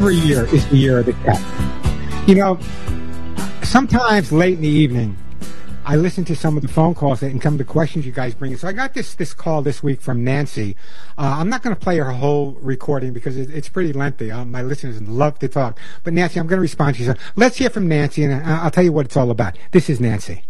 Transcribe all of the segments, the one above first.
Every year is the year of the cat. You know, sometimes late in the evening, I listen to some of the phone calls and some of the questions you guys bring in. So I got this call this week from Nancy. I'm not going to play her whole recording because it's pretty lengthy. My listeners love to talk. But Nancy, I'm going to respond to you. So let's hear from Nancy, and I'll tell you what it's all about. This is Nancy.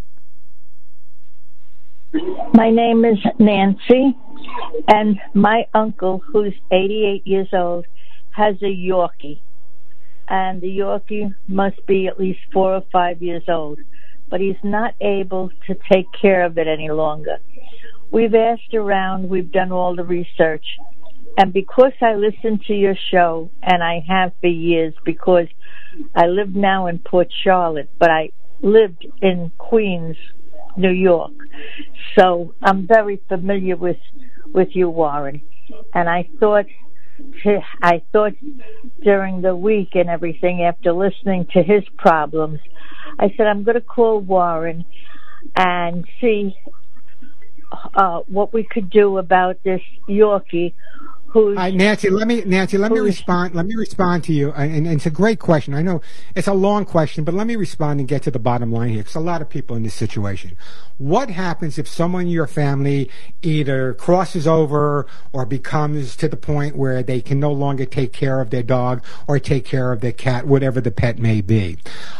My name is Nancy, and my uncle, who's 88 years old, has a Yorkie. And the Yorkie must be at least 4 or 5 years old. But he's not able to take care of it any longer. We've asked around, we've done all the research, and because I listen to your show, and I have for years, because I live now in Port Charlotte, but I lived in Queens, New York, so I'm very familiar with you, Warren, and I thought during the week and everything, after listening to his problems, I said, I'm going to call Warren and see what we could do about this Yorkie. Nancy, let me respond. Let me respond to you, and it's a great question. I know it's a long question, but let me respond and get to the bottom line here, because a lot of people in this situation. What happens if someone in your family either crosses over or becomes to the point where they can no longer take care of their dog or take care of their cat, whatever the pet may be?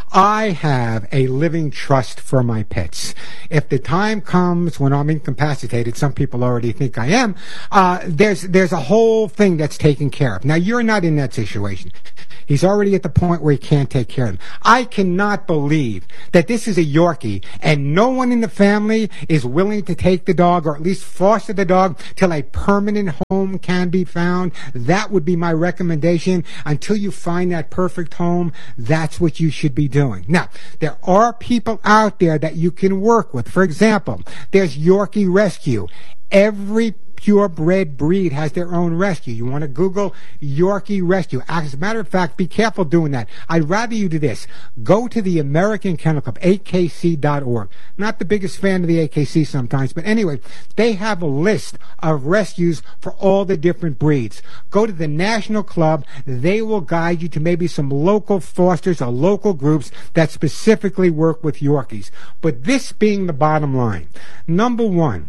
I have a living trust for my pets. If the time comes when I'm incapacitated, some people already think I am, there's a whole thing that's taken care of. Now, you're not in that situation. He's already at the point where he can't take care of him. I cannot believe that this is a Yorkie and no one in the family is willing to take the dog or at least foster the dog till a permanent home can be found. That would be my recommendation. Until you find that perfect home, that's what you should be doing. Now, there are people out there that you can work with. For example, there's Yorkie Rescue. Every purebred breed has their own rescue. You want to Google Yorkie Rescue. As a matter of fact, be careful doing that. I'd rather you do this. Go to the American Kennel Club, AKC.org. Not the biggest fan of the AKC sometimes, but anyway, they have a list of rescues for all the different breeds. Go to the National Club. They will guide you to maybe some local fosters or local groups that specifically work with Yorkies. But this being the bottom line, number one,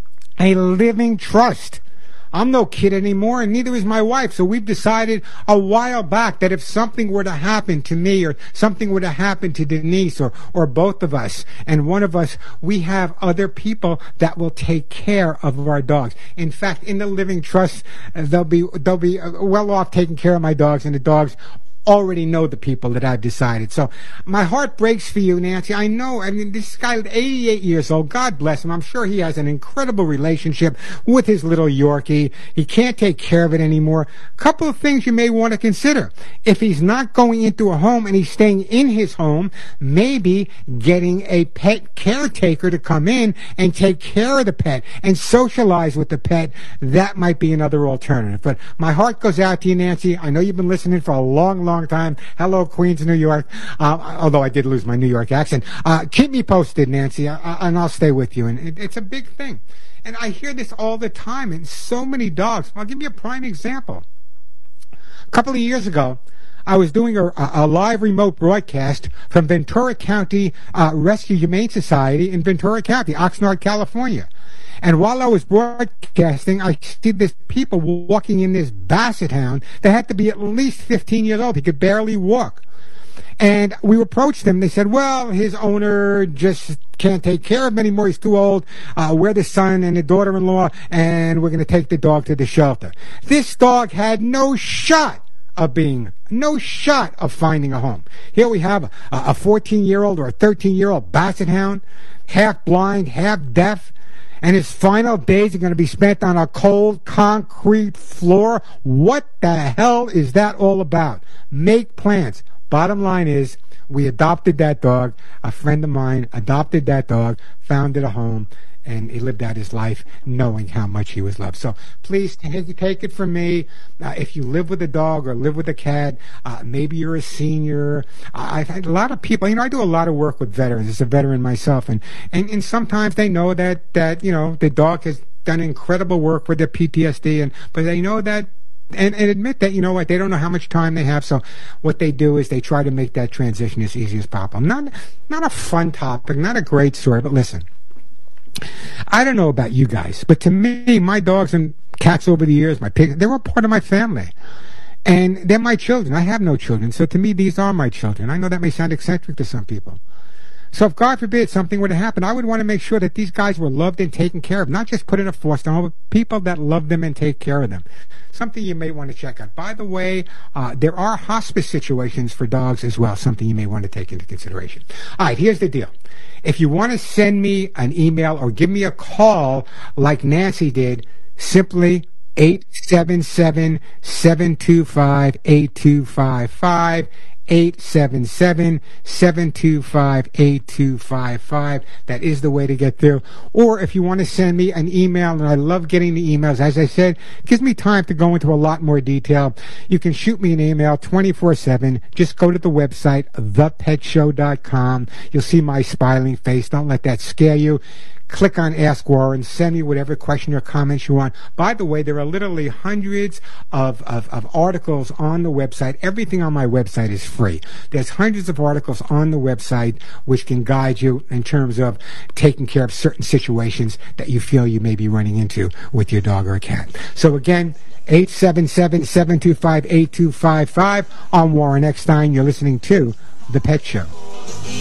a living trust. I'm no kid anymore, and neither is my wife. So we've decided a while back that if something were to happen to me or something were to happen to Denise or both of us and one of us, we have other people that will take care of our dogs. In fact, in the living trust, they'll be well off taking care of my dogs, and the dogs already know the people that I've decided. So my heart breaks for you, Nancy. I know, this guy is 88 years old. God bless him. I'm sure he has an incredible relationship with his little Yorkie. He can't take care of it anymore. A couple of things you may want to consider. If he's not going into a home and he's staying in his home, maybe getting a pet caretaker to come in and take care of the pet and socialize with the pet. That might be another alternative. But my heart goes out to you, Nancy. I know you've been listening for a long time. Hello, Queens, New York. Although I did lose my New York accent. Keep me posted, Nancy, and I'll stay with you. And it's a big thing. And I hear this all the time in so many dogs. I'll give you a prime example. A couple of years ago, I was doing a live remote broadcast from Ventura County Rescue Humane Society in Ventura County, Oxnard, California. And while I was broadcasting, I see this people walking in this basset hound that had to be at least 15 years old. He could barely walk. And we approached him. They said, well, his owner just can't take care of him anymore. He's too old. We're the son and the daughter-in-law, and we're going to take the dog to the shelter. This dog had no shot of finding a home. Here we have a 14-year-old or a 13-year-old basset hound, half blind, half deaf, and his final days are going to be spent on a cold concrete floor. What the hell is that all about? Make plans. Bottom line is, we adopted that dog. A friend of mine adopted that dog, founded a home, and he lived out his life knowing how much he was loved. So please take it from me. If you live with a dog or live with a cat, maybe you're a senior. I've had a lot of people, I do a lot of work with veterans. As a veteran myself, and sometimes they know that the dog has done incredible work with their PTSD, but they know that and admit that, you know what, they don't know how much time they have, so what they do is they try to make that transition as easy as possible. Not a fun topic, not a great story, but listen, I don't know about you guys, but to me, my dogs and cats over the years, my pigs, they were part of my family. And they're my children. I have no children, so to me, these are my children. I know that may sound eccentric to some people. So if, God forbid, something were to happen, I would want to make sure that these guys were loved and taken care of, not just put in a foster home, but people that love them and take care of them. Something you may want to check out. By the way, there are hospice situations for dogs as well, something you may want to take into consideration. All right, here's the deal. If you want to send me an email or give me a call like Nancy did, simply 877-725-8255, 877-725-8255. That is the way to get through. Or if you want to send me an email, and I love getting the emails, as I said, it gives me time to go into a lot more detail. You can shoot me an email 24/7. Just go to the website, thepetshow.com. You'll see my smiling face. Don't let that scare you. Click on Ask Warren. Send me whatever question or comments you want. By the way, there are literally hundreds of articles on the website. Everything on my website is free. There's hundreds of articles on the website which can guide you in terms of taking care of certain situations that you feel you may be running into with your dog or cat. So again, 877-725-8255. I'm Warren Eckstein. You're listening to The Pet Show.